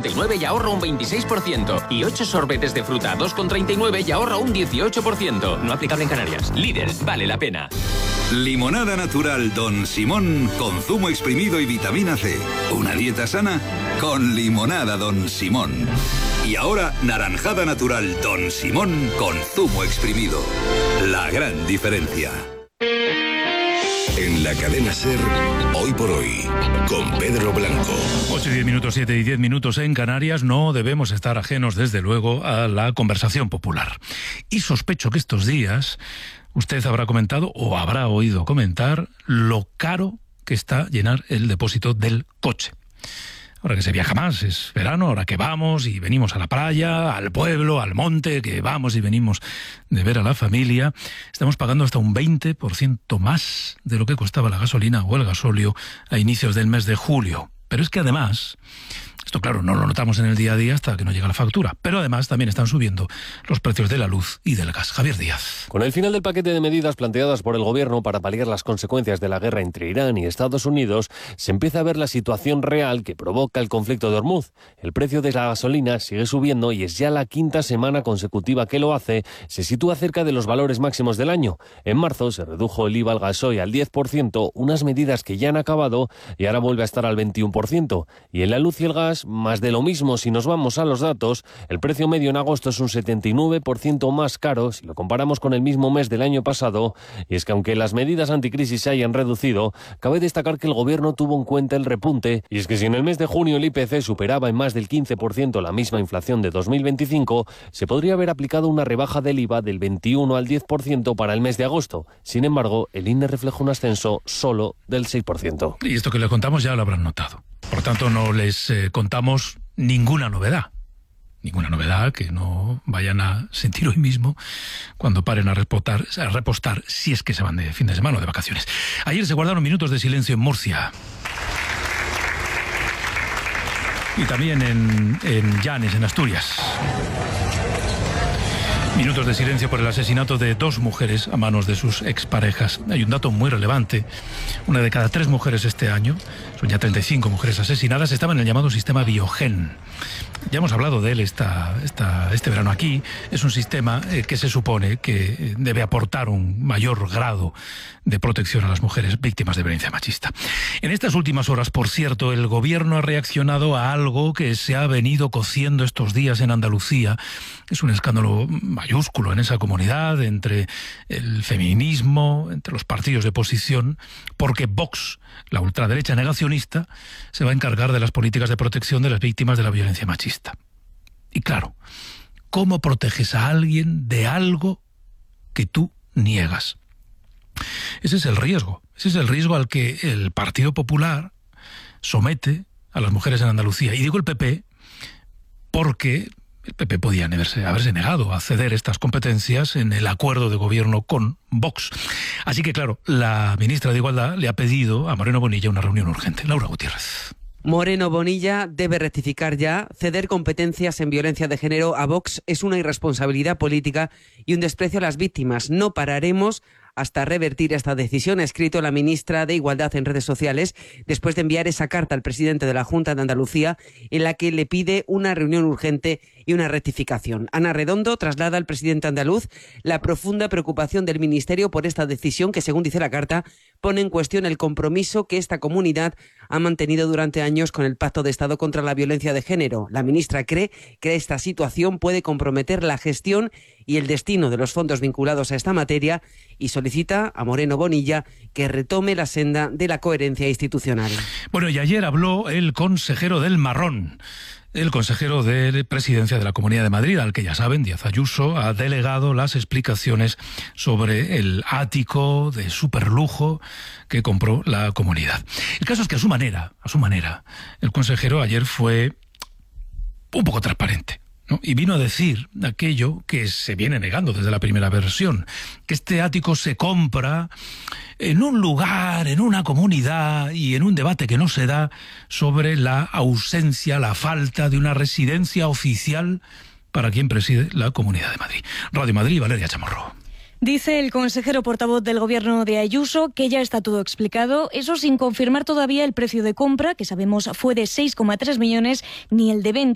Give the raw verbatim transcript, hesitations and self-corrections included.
noventa y nueve y ahorra un veintiséis por ciento. Y ocho sorbetes de fruta a dos con treinta y nueve y ahorra un dieciocho por ciento. No aplicable en Canarias. Líder, vale la pena. Limonada natural Don Simón con zumo exprimido y vitamina C. Una dieta sana con limonada Don Simón. Y ahora naranjada natural Don Simón con zumo exprimido. La gran diferencia. En la cadena SER, Hoy por Hoy, con Pedro Blanco. ocho y diez minutos, siete y diez minutos en Canarias. No debemos estar ajenos, desde luego, a la conversación popular. Y sospecho que estos días usted habrá comentado o habrá oído comentar lo caro que está llenar el depósito del coche. Ahora que se viaja más, es verano, ahora que vamos y venimos a la playa, al pueblo, al monte, que vamos y venimos de ver a la familia, estamos pagando hasta un veinte por ciento más de lo que costaba la gasolina o el gasóleo a inicios del mes de julio. Pero es que además, esto claro, no lo notamos en el día a día hasta que no llega la factura, pero además también están subiendo los precios de la luz y del gas. Javier Díaz. Con el final del paquete de medidas planteadas por el gobierno para paliar las consecuencias de la guerra entre Irán y Estados Unidos, se empieza a ver la situación real que provoca el conflicto de Hormuz. El precio de la gasolina sigue subiendo y es ya la quinta semana consecutiva que lo hace. Se sitúa cerca de los valores máximos del año. En marzo se redujo el I V A al gasoil al diez por ciento, unas medidas que ya han acabado y ahora vuelve a estar al veintiuno por ciento. Y en la luz y el gas, más de lo mismo. Si nos vamos a los datos, el precio medio en agosto es un setenta y nueve por ciento más caro si lo comparamos con el mismo mes del año pasado. Y es que aunque las medidas anticrisis se hayan reducido, cabe destacar que el gobierno tuvo en cuenta el repunte. Y es que si en el mes de junio el I P C superaba en más del quince por ciento la misma inflación de dos mil veinticinco, se podría haber aplicado una rebaja del I V A del veintiuno al diez por ciento para el mes de agosto. Sin embargo, el I N E refleja un ascenso solo del seis por ciento. Y esto que les contamos ya lo habrán notado. Por tanto, no les eh, contamos ninguna novedad. Ninguna novedad que no vayan a sentir hoy mismo cuando paren a repostar, a repostar si es que se van de fin de semana o de vacaciones. Ayer se guardaron minutos de silencio en Murcia. Y también en, en Llanes, en Asturias. Minutos de silencio por el asesinato de dos mujeres a manos de sus exparejas. Hay un dato muy relevante. Una de cada tres mujeres este año, son ya treinta y cinco mujeres asesinadas, estaban en el llamado sistema Biogen. Ya hemos hablado de él esta, esta, este verano aquí. Es un sistema eh, que se supone que debe aportar un mayor grado de protección a las mujeres víctimas de violencia machista. En estas últimas horas, por cierto, el gobierno ha reaccionado a algo que se ha venido cociendo estos días en Andalucía. Es un escándalo mayúsculo en esa comunidad, entre el feminismo, entre los partidos de oposición, porque Vox, la ultraderecha negacionista, se va a encargar de las políticas de protección de las víctimas de la violencia machista. Y claro, ¿cómo proteges a alguien de algo que tú niegas? Ese es el riesgo. Ese es el riesgo al que el Partido Popular somete a las mujeres en Andalucía. Y digo el P P porque el P P podía haberse, haberse negado a ceder estas competencias en el acuerdo de gobierno con Vox. Así que, claro, la ministra de Igualdad le ha pedido a Moreno Bonilla una reunión urgente. Laura Gutiérrez. Moreno Bonilla debe rectificar ya. Ceder competencias en violencia de género a Vox es una irresponsabilidad política y un desprecio a las víctimas. No pararemos hasta revertir esta decisión, ha escrito la ministra de Igualdad en redes sociales, después de enviar esa carta al presidente de la Junta de Andalucía, en la que le pide una reunión urgente y una rectificación. Ana Redondo traslada al presidente andaluz la profunda preocupación del Ministerio por esta decisión que, según dice la carta, pone en cuestión el compromiso que esta comunidad ha mantenido durante años con el Pacto de Estado contra la Violencia de Género. La ministra cree que esta situación puede comprometer la gestión y el destino de los fondos vinculados a esta materia y solicita a Moreno Bonilla que retome la senda de la coherencia institucional. Bueno, y ayer habló el consejero del Marrón, el consejero de Presidencia de la Comunidad de Madrid, al que ya saben, Díaz Ayuso ha delegado las explicaciones sobre el ático de superlujo que compró la comunidad. El caso es que a su manera, a su manera, el consejero ayer fue un poco transparente, ¿no? Y vino a decir aquello que se viene negando desde la primera versión, que este ático se compra en un lugar, en una comunidad y en un debate que no se da sobre la ausencia, la falta de una residencia oficial para quien preside la Comunidad de Madrid. Radio Madrid, Valeria Chamorro. Dice el consejero portavoz del gobierno de Ayuso que ya está todo explicado, eso sin confirmar todavía el precio de compra, que sabemos fue de seis coma tres millones, ni el de venta.